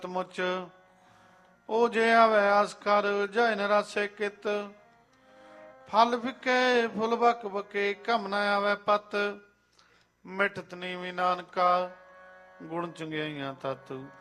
ਮੁਚ ਉਹ ਜੇ ਆਵੇ ਆਸ ਕਰ ਜੈ ਨਰਾਸੇ ਕਿਤ ਫਲ ਫਿੱਕੇ ਫੁੱਲ ਬਕ ਬਕੇ ਘਮ ਨਾ ਆਵੇ ਪਤ ਮਿਠਤ ਨੀਵੀ ਨਾਨਕਾ ਗੁਣ ਚੰਗਿਆਈਆਂ ਤਤ